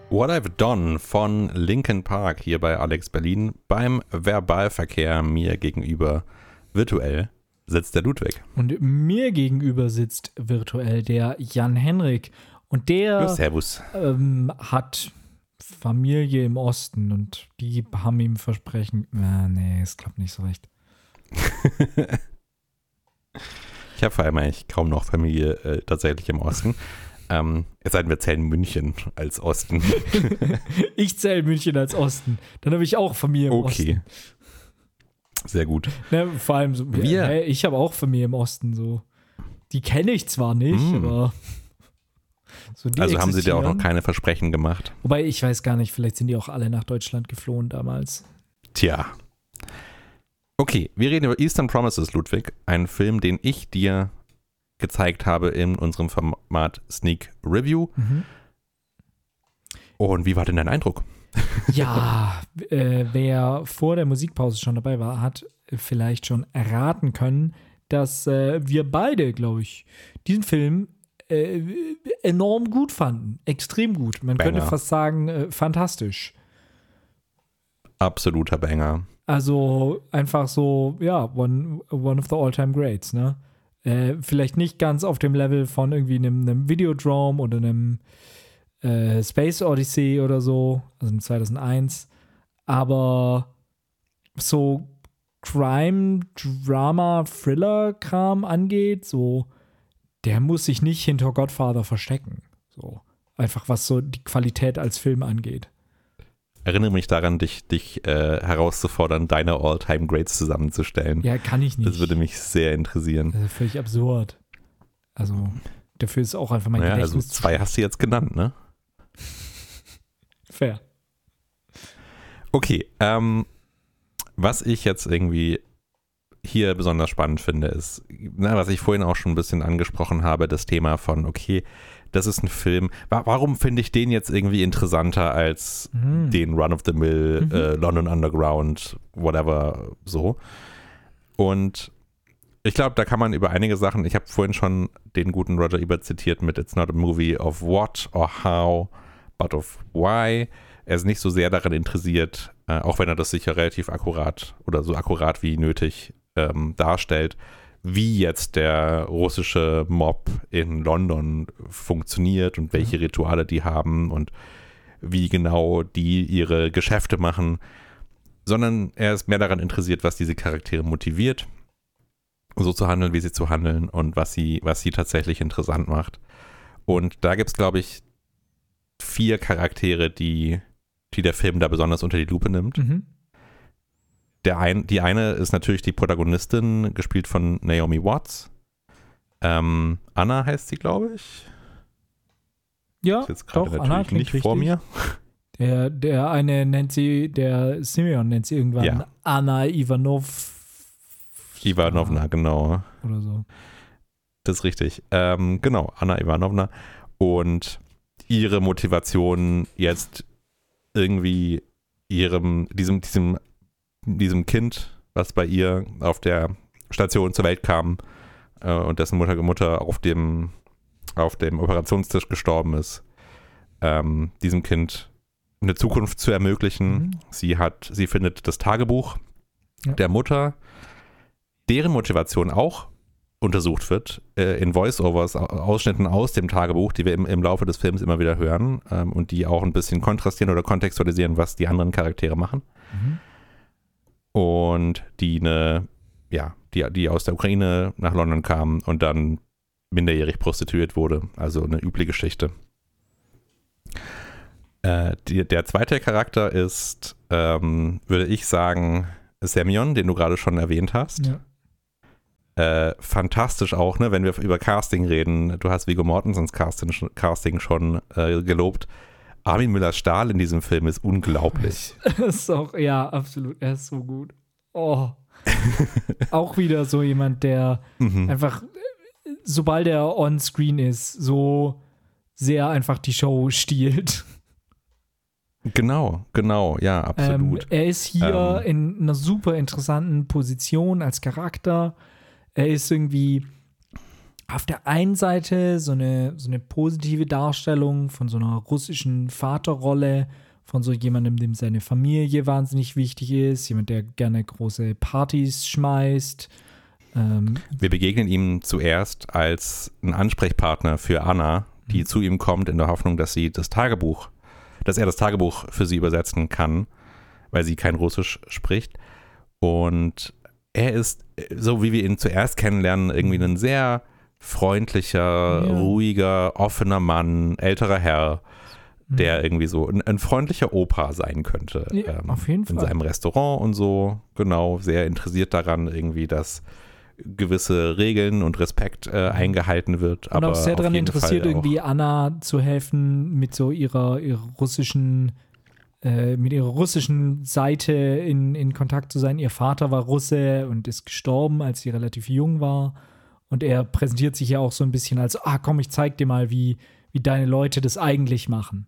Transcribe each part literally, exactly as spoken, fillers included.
What I've Done von Linkin Park hier bei Alex Berlin. Beim Verbalverkehr mir gegenüber virtuell sitzt der Ludwig. Und mir gegenüber sitzt virtuell der Jan Henrik. Und der Ja, servus. Ähm, hat Familie im Osten und die haben ihm versprechen, ah, nee, es klappt nicht so recht. Ich habe vor allem eigentlich kaum noch Familie äh, tatsächlich im Osten. Ähm, es sei denn, wir zählen München als Osten. Ich zähle München als Osten. Dann habe ich auch Familie im Okay. Osten. Sehr gut. Ne, vor allem so, Wir- hey, ich habe auch Familie im Osten. So. Die kenne ich zwar nicht, Mm. aber so die Also haben sie dir auch noch existieren. keine Versprechen gemacht? Wobei, ich weiß gar nicht, vielleicht sind die auch alle nach Deutschland geflohen damals. Tja. Okay, wir reden über Eastern Promises, Ludwig. Ein Film, den ich dir gezeigt habe in unserem Format Sneak Review. Mhm. Und wie war denn dein Eindruck? Ja, äh, wer vor der Musikpause schon dabei war, hat vielleicht schon erraten können, dass äh, wir beide, glaube ich, diesen Film äh, enorm gut fanden. Extrem gut. Man Banger. könnte fast sagen, äh, fantastisch. Absoluter Banger. Also einfach so, ja, one, one of the all-time greats, ne? Äh, vielleicht nicht ganz auf dem Level von irgendwie einem, einem Videodrome oder einem äh, Space Odyssey oder so, also im zweitausendeins, aber so Crime, Drama, Thriller-Kram angeht, so, der muss sich nicht hinter Godfather verstecken. So, einfach was so die Qualität als Film angeht. Erinnere mich daran, dich, dich äh, herauszufordern, deine All-Time Greats zusammenzustellen. Ja, kann ich nicht. Das würde mich sehr interessieren. Das ist völlig absurd. Also, dafür ist auch einfach mein Naja, also Gedächtnis zu zwei hast du jetzt genannt, ne? fair. Okay, ähm, was ich jetzt irgendwie hier besonders spannend finde, ist, na, was ich vorhin auch schon ein bisschen angesprochen habe, das Thema von, okay, das ist ein Film, wa- warum finde ich den jetzt irgendwie interessanter als Mhm. den Run-of-the-Mill, Mhm. äh, London Underground, whatever, so. Und ich glaube, da kann man über einige Sachen, ich habe vorhin schon den guten Roger Ebert zitiert mit It's not a movie of what or how, but of why. Er ist nicht so sehr daran interessiert, äh, auch wenn er das sicher relativ akkurat oder so akkurat wie nötig ähm, darstellt, wie jetzt der russische Mob in London funktioniert und welche Rituale die haben und wie genau die ihre Geschäfte machen, sondern er ist mehr daran interessiert, was diese Charaktere motiviert, so zu handeln, wie sie zu handeln und was sie, was sie tatsächlich interessant macht. Und da gibt es, glaube ich, vier Charaktere, die, die der Film da besonders unter die Lupe nimmt. Mhm. Der ein, die eine ist natürlich die Protagonistin, gespielt von Naomi Watts. Ähm, Anna heißt sie, glaube ich. Ja, Ist jetzt gerade doch, Anna natürlich klingt nicht vor richtig. mir. Der, der eine nennt sie, der Simeon nennt sie irgendwann Ja. Anna Ivanov. Ivanovna, genau. Oder so. Das ist richtig. Ähm, genau, Anna Ivanovna. Und ihre Motivation jetzt irgendwie ihrem, diesem, diesem, diesem Kind, was bei ihr auf der Station zur Welt kam äh, und dessen Mutter, Mutter auf dem, auf dem Operationstisch gestorben ist, ähm, diesem Kind eine Zukunft zu ermöglichen. Mhm. Sie hat, sie findet das Tagebuch Ja. der Mutter, deren Motivation auch untersucht wird, äh, in Voice-Overs, Au- Ausschnitten aus dem Tagebuch, die wir im, im Laufe des Films immer wieder hören ähm, und die auch ein bisschen kontrastieren oder kontextualisieren, was die anderen Charaktere machen. Mhm. Und die eine, ja, die, die aus der Ukraine nach London kam und dann minderjährig prostituiert wurde. Also eine üble Geschichte. Äh, die, der zweite Charakter ist, ähm, würde ich sagen, Semyon, den du gerade schon erwähnt hast. Ja. Äh, fantastisch auch, ne, wenn wir über Casting reden. Du hast Viggo Mortensens Casting, Casting schon äh, gelobt. Armin Müller-Stahl in diesem Film ist unglaublich. Das ist auch, ja, absolut. Er ist so gut. Oh. Auch wieder so jemand, der Mhm. einfach, sobald er on screen ist, so sehr einfach die Show stiehlt. Genau, genau, ja, Ähm, absolut. er ist hier Ähm. in einer super interessanten Position als Charakter. Er ist irgendwie auf der einen Seite so eine, so eine positive Darstellung von so einer russischen Vaterrolle, von so jemandem, dem seine Familie wahnsinnig wichtig ist, jemand, der gerne große Partys schmeißt. Ähm, Wir begegnen ihm zuerst als ein Ansprechpartner für Anna, die mhm. zu ihm kommt in der Hoffnung, dass sie das Tagebuch, dass er das Tagebuch für sie übersetzen kann, weil sie kein Russisch spricht. Und er ist, so wie wir ihn zuerst kennenlernen, irgendwie ein sehr freundlicher, ja. ruhiger, offener Mann, älterer Herr, der irgendwie so ein, ein freundlicher Opa sein könnte. Ja, ähm, auf jeden Fall. In seinem Restaurant und so, genau, sehr interessiert daran irgendwie, dass gewisse Regeln und Respekt äh, eingehalten wird. Und aber auch sehr daran interessiert, Fall irgendwie auch Anna zu helfen mit so ihrer, ihrer russischen äh, mit ihrer russischen Seite in, in Kontakt zu sein. Ihr Vater war Russe und ist gestorben, als sie relativ jung war. Und er präsentiert sich ja auch so ein bisschen als, ah komm, ich zeig dir mal, wie, wie deine Leute das eigentlich machen.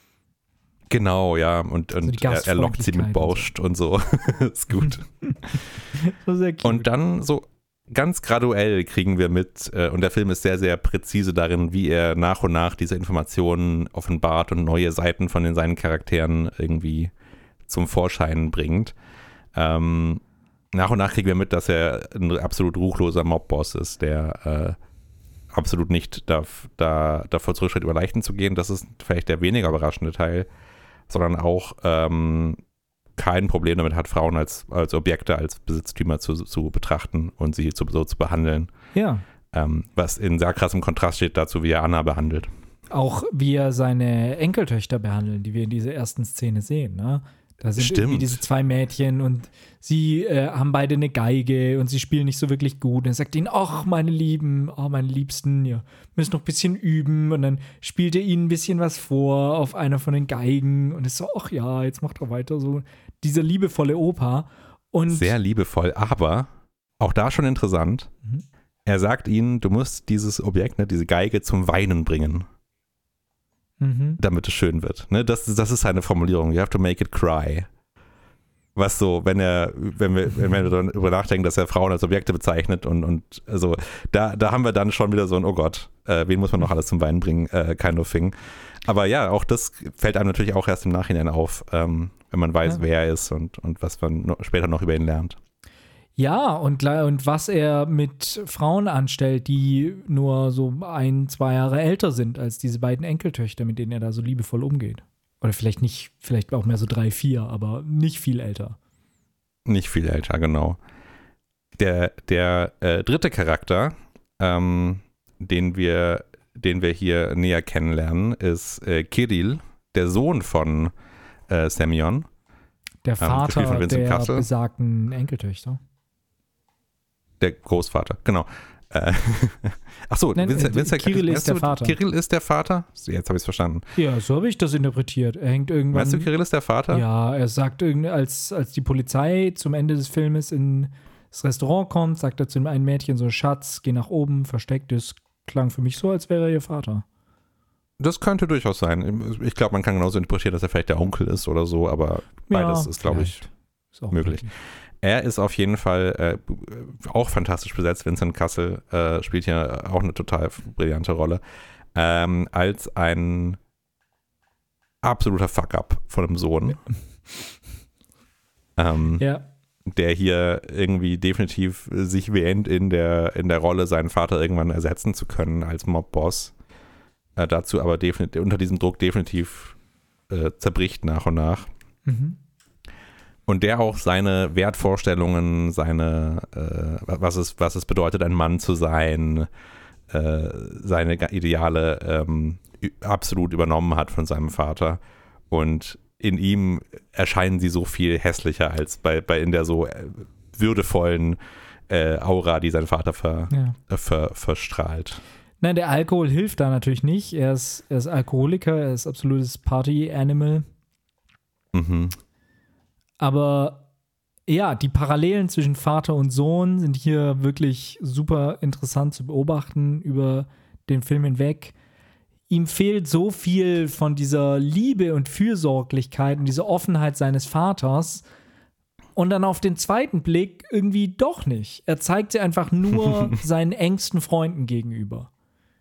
Genau, ja, und, also und er, er lockt sie mit Borscht und so. Ist gut. So sehr cute. Und dann so ganz graduell kriegen wir mit, äh, und der Film ist sehr, sehr präzise darin, wie er nach und nach diese Informationen offenbart und neue Seiten von den seinen Charakteren irgendwie zum Vorschein bringt. Ähm, nach und nach kriegen wir mit, dass er ein absolut ruchloser Mobboss ist, der äh, absolut nicht darf, da, davor zurückschritt, über Leichen zu gehen. Das ist vielleicht der weniger überraschende Teil, sondern auch ähm, kein Problem damit hat, Frauen als, als Objekte, als Besitztümer zu, zu betrachten und sie zu, so zu behandeln. Ja. Ähm, was in sehr krassem Kontrast steht dazu, wie er Anna behandelt. Auch wie er seine Enkeltöchter behandelt, die wir in dieser ersten Szene sehen, ne? Da sind Stimmt. irgendwie diese zwei Mädchen und sie äh, haben beide eine Geige und sie spielen nicht so wirklich gut. Und er sagt ihnen, ach, meine Lieben, oh, meine Liebsten, ihr müsst noch ein bisschen üben. Und dann spielt er ihnen ein bisschen was vor auf einer von den Geigen und ist so, ach ja, jetzt macht er weiter. So dieser liebevolle Opa. Und Sehr liebevoll, aber auch da schon interessant. Mhm. Er sagt ihnen, du musst dieses Objekt, ne, diese Geige zum Weinen bringen. Mhm. Damit es schön wird. Ne? Das, das ist seine Formulierung. You have to make it cry. Was so, wenn er, wenn wir, wenn wir darüber nachdenken, dass er Frauen als Objekte bezeichnet und, und also da, da haben wir dann schon wieder so ein, oh Gott, äh, wen muss man noch alles zum Weinen bringen, äh, kind of thing. Aber ja, auch das fällt einem natürlich auch erst im Nachhinein auf, ähm, wenn man weiß, ja. wer er ist und, und was man no, später noch über ihn lernt. Ja, und, und was er mit Frauen anstellt, die nur so ein, zwei Jahre älter sind als diese beiden Enkeltöchter, mit denen er da so liebevoll umgeht. Oder vielleicht nicht, vielleicht auch mehr so drei, vier, aber nicht viel älter. Nicht viel älter, genau. Der, der äh, dritte Charakter, ähm, den wir, den wir hier näher kennenlernen, ist äh, Kirill, der Sohn von äh, Semyon. Der Vater ähm, der Kassel. besagten Enkeltöchter. Der Großvater, genau. Äh, Achso, Vincent, Vincent, Kirill ist der Vater. Kirill ist der Vater? Jetzt habe ich es verstanden. Ja, so habe ich das interpretiert. Er hängt irgendwann. Meinst du, Kirill ist der Vater? Ja, er sagt, als, als die Polizei zum Ende des Filmes ins Restaurant kommt, sagt er zu einem Mädchen so: Schatz, geh nach oben, versteckt. Das klang für mich so, als wäre er ihr Vater. Das könnte durchaus sein. Ich glaube, man kann genauso interpretieren, dass er vielleicht der Onkel ist oder so, aber beides ja, ist, glaube ich, ist möglich. Möglich. Er ist auf jeden Fall äh, auch fantastisch besetzt. Vincent Cassel äh, spielt hier auch eine total brillante Rolle. Ähm, als ein absoluter Fuck-up von einem Sohn. Ja. Ähm, ja. Der hier irgendwie definitiv sich wähnt, in der, in der Rolle, seinen Vater irgendwann ersetzen zu können als Mob-Boss. Äh, dazu aber definitiv, unter diesem Druck definitiv äh, zerbricht nach und nach. Mhm. Und der auch seine Wertvorstellungen, seine, äh, was, es, was es bedeutet, ein Mann zu sein, äh, seine Ideale ähm, absolut übernommen hat von seinem Vater. Und in ihm erscheinen sie so viel hässlicher als bei, bei in der so würdevollen äh, Aura, die sein Vater ver, ja. äh, ver, verstrahlt. Nein, der Alkohol hilft da natürlich nicht. Er ist, er ist Alkoholiker, er ist absolutes Party-Animal. Mhm. Aber ja, die Parallelen zwischen Vater und Sohn sind hier wirklich super interessant zu beobachten über den Film hinweg. Ihm fehlt so viel von dieser Liebe und Fürsorglichkeit und dieser Offenheit seines Vaters. Und dann auf den zweiten Blick irgendwie doch nicht. Er zeigt sie einfach nur seinen engsten Freunden gegenüber.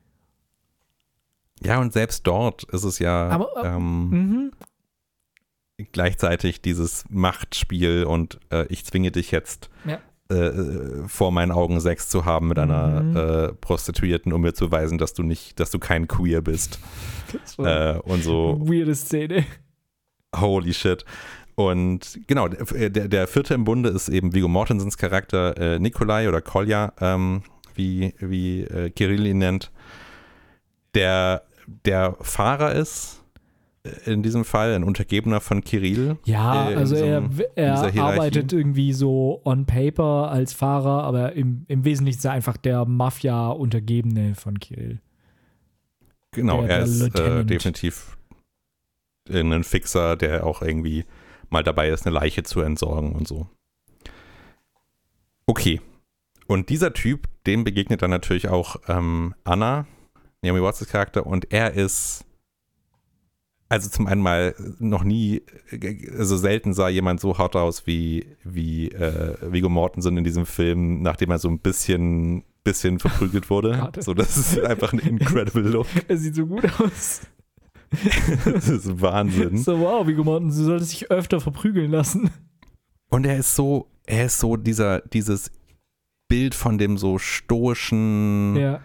Ja, und selbst dort ist es ja Aber, äh, ähm, mhm. gleichzeitig dieses Machtspiel und äh, ich zwinge dich jetzt Ja. äh, vor meinen Augen Sex zu haben mit einer Mhm. äh, Prostituierten, um mir zu beweisen, dass du nicht, dass du kein Queer bist. Das war Äh, und so, eine weirde Szene. holy shit. Und genau, der, der, der vierte im Bunde ist eben Viggo Mortensens Charakter äh, Nikolai oder Kolja, ähm, wie, wie äh, Kirill ihn nennt, der der Fahrer ist äh, in diesem Fall, ein Untergebener von Kirill. Ja, äh, in also diesem- er, er dieser Hierarchie. arbeitet irgendwie so on paper als Fahrer, aber im, im Wesentlichen ist er einfach der Mafia-Untergebene von Kirill. Genau, der- er der ist äh, Lieutenant. definitiv ein Fixer, der auch irgendwie mal dabei ist, eine Leiche zu entsorgen und so. Okay. Und dieser Typ, dem begegnet dann natürlich auch ähm, Anna, Naomi Watts' Charakter, und er ist, also zum einen mal noch nie, also selten sah jemand so hot aus wie, wie äh, Viggo Mortensen in diesem Film, nachdem er so ein bisschen, bisschen verprügelt wurde. Gerade. So, das ist einfach ein incredible Look. Er sieht so gut aus. Das ist Wahnsinn. So, wow, Viggo Mortensen, du solltest dich öfter verprügeln lassen. Und er ist so, er ist so dieser, dieses Bild von dem so stoischen, Ja.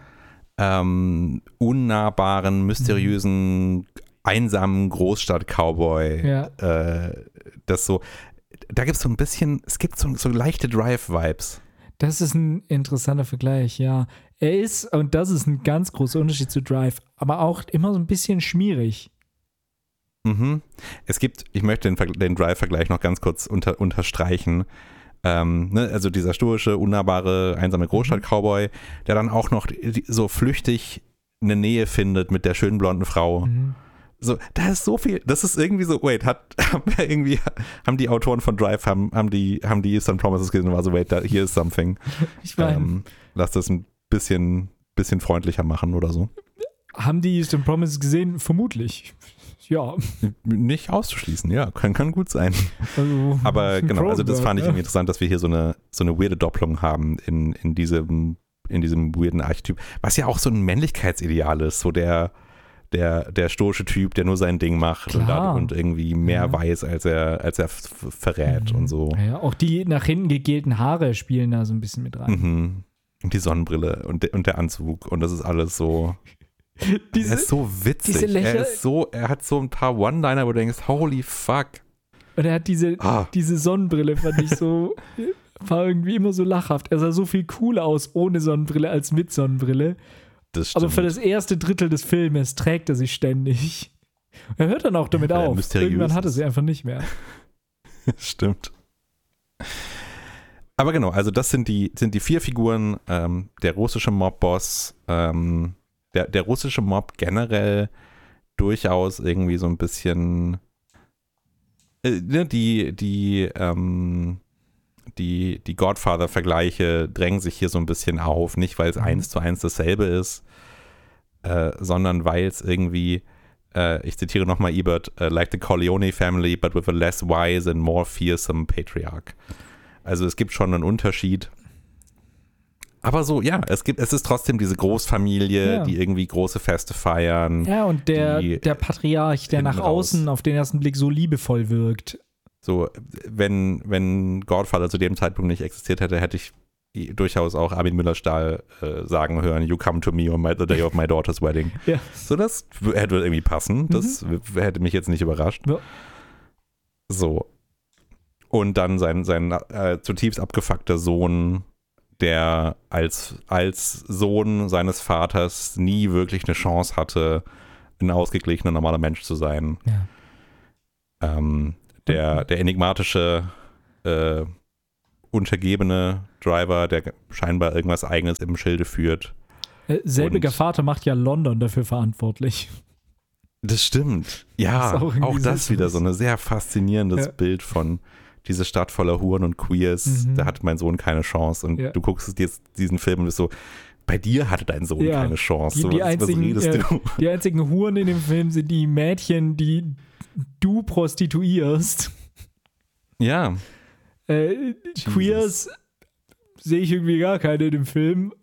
ähm, unnahbaren, mysteriösen, einsamen Großstadt-Cowboy. Ja. Äh, das so, da gibt es so ein bisschen, es gibt so, so leichte Drive-Vibes. Das ist ein interessanter Vergleich, ja. Er ist, und das ist ein ganz großer Unterschied zu Drive, aber auch immer so ein bisschen schmierig. Mhm. Es gibt, ich möchte den, Ver- den Drive-Vergleich noch ganz kurz unter, unterstreichen. Ähm, ne, also dieser stoische, unnahbare, einsame Großstadt-Cowboy, der dann auch noch die, so flüchtig eine Nähe findet mit der schönen blonden Frau. Mhm. So, da ist so viel, das ist irgendwie so, wait, hat, haben wir irgendwie, haben die Autoren von Drive, haben, haben die, haben die Eastern Promises gesehen und war so, wait, da, hier ist something. Ich meine, Ähm, lass das ein bisschen, bisschen freundlicher machen oder so. haben die Eastern Promises gesehen? Vermutlich. Ja. Nicht auszuschließen, ja, kann, kann gut sein. Also, Aber genau, also das fand ich ja. irgendwie interessant, dass wir hier so eine, so eine weirde Doppelung haben in, in diesem, in diesem weirden Archetyp, was ja auch so ein Männlichkeitsideal ist, so der, der, der stoische Typ, der nur sein Ding macht und, Klar. da, und irgendwie mehr Ja. weiß, als er, als er f- verrät Mhm. und so. Ja, auch die nach hinten gegelten Haare spielen da so ein bisschen mit rein. Mhm. Und die Sonnenbrille und, de, und der Anzug und das ist alles so, er Diese, ist so witzig. diese Lächer- er ist so, er hat so ein paar One-Liner, wo du denkst, holy fuck. und er hat diese, Ah. diese Sonnenbrille, fand ich so, war irgendwie immer so lachhaft. Er sah so viel cooler aus ohne Sonnenbrille als mit Sonnenbrille. Das stimmt. Aber für das erste Drittel des Filmes trägt er sich ständig. Er hört dann auch damit Ja, weil er auf. mysteriös Irgendwann hat er ist. sie einfach nicht mehr. Stimmt. Aber genau, also das sind die, sind die vier Figuren. Ähm, der russische Mobboss, ähm, der, der russische Mob generell durchaus irgendwie so ein bisschen äh, ne, die, die, ähm, die, die Godfather-Vergleiche drängen sich hier so ein bisschen auf. Nicht, weil es Mhm. eins zu eins dasselbe ist, äh, sondern weil es irgendwie äh, ich zitiere nochmal Ebert, uh, like the Corleone family, but with a less wise and more fearsome patriarch. Also es gibt schon einen Unterschied. Aber so, ja, es gibt, es ist trotzdem diese Großfamilie, Ja. die irgendwie große Feste feiern. Ja, und der, Die, der Patriarch, der nach hinten raus. außen auf den ersten Blick so liebevoll wirkt. So, wenn, wenn Godfather zu dem Zeitpunkt nicht existiert hätte, hätte ich durchaus auch Armin Müller-Stahl äh, sagen hören, you come to me on my, the day of my daughter's wedding. Ja. So, das w- hätte irgendwie passen. Das w- hätte mich jetzt nicht überrascht. Ja. So. Und dann sein, sein äh, zutiefst abgefuckter Sohn, der als, als Sohn seines Vaters nie wirklich eine Chance hatte, ein ausgeglichener, normaler Mensch zu sein. Ja. Ähm, der, der enigmatische äh, untergebene Driver, der scheinbar irgendwas Eigenes im Schilde führt. Äh, selbiger Und- Vater macht ja London dafür verantwortlich. Das stimmt. Ja, Das ist auch auch, irgendwie das so- wieder so ein sehr faszinierendes Ja. Bild von diese Stadt voller Huren und Queers. Mhm. Da hat mein Sohn keine Chance. Und Ja. du guckst jetzt diesen Film und bist so, bei dir hatte dein Sohn Ja. keine Chance. Die- So, die was, einzigen, was redest ja. du? Die einzigen Huren in dem Film sind die Mädchen, die du prostituierst. Ja, Äh, Queers sehe ich irgendwie gar keine in dem Film.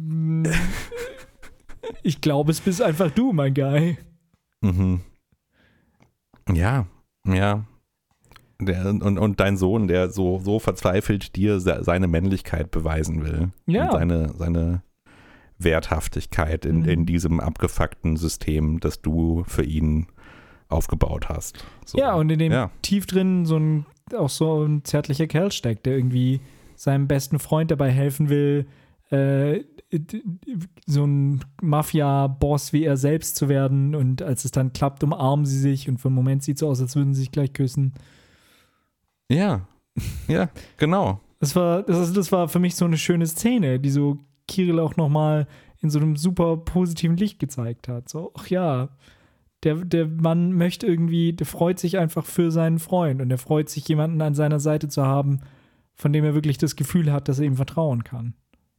Ich glaube, es bist einfach du, mein Guy. Mhm. Ja, ja. Der, und, und dein Sohn, der so, so verzweifelt dir se- seine Männlichkeit beweisen will. Ja. Und seine, seine Werthaftigkeit in, Mhm. in diesem abgefuckten System, das du für ihn aufgebaut hast. So. Ja, und in dem Ja. tief drin so ein, auch so ein zärtlicher Kerl steckt, der irgendwie seinem besten Freund dabei helfen will, äh, so ein Mafia-Boss wie er selbst zu werden, und als es dann klappt, umarmen sie sich und für einen Moment sieht es so aus, als würden sie sich gleich küssen. Ja, ja, genau. Das war, das, ist, das war für mich so eine schöne Szene, die so Kirill auch nochmal in so einem super positiven Licht gezeigt hat. So, ach ja, der, der Mann möchte irgendwie, der freut sich einfach für seinen Freund und er freut sich, jemanden an seiner Seite zu haben, von dem er wirklich das Gefühl hat, dass er ihm vertrauen kann.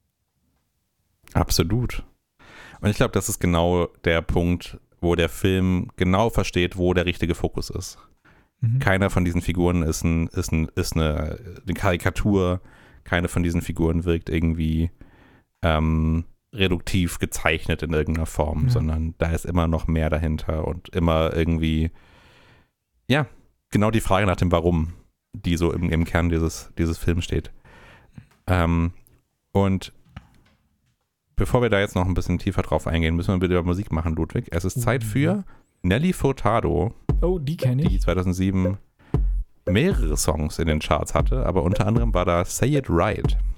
Absolut. Und ich glaube, das ist genau der Punkt, wo der Film genau versteht, wo der richtige Fokus ist. Mhm. Keiner von diesen Figuren ist, ein, ist, ein, ist eine, eine Karikatur. Keine von diesen Figuren wirkt irgendwie ähm, reduktiv gezeichnet in irgendeiner Form, Ja. sondern da ist immer noch mehr dahinter und immer irgendwie, ja, genau die Frage nach dem Warum, die so im, im Kern dieses, dieses Films steht. Ähm, und bevor wir da jetzt noch ein bisschen tiefer drauf eingehen, müssen wir bitte über Musik machen, Ludwig. Es ist Zeit für Nelly Furtado, Oh, die kenne die ich. zweitausendsieben mehrere Songs in den Charts hatte, aber unter anderem war da Say It Right.